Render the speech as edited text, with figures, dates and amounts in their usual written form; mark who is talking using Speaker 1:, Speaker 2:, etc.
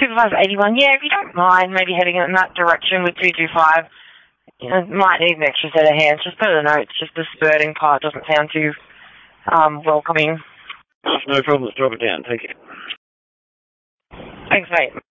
Speaker 1: Supervisor 81, yeah, if you don't mind maybe heading in that direction with 225, you know, might need an extra set of hands. Just put a note, just the spurting part doesn't sound too welcoming.
Speaker 2: No problem, let's drop it down, thank you.
Speaker 1: Thanks, mate.